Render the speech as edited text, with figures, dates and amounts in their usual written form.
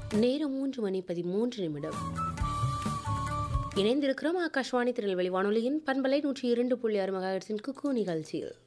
நேரம் 3:13 இணைந்திருக்கிறோம் ஆகாஷ்வாணி திருநெல்வேலி வானொலியின் பண்பலை 102.6 மெகாஹெர்ட்ஸின் குக்கு நிகழ்ச்சியில்.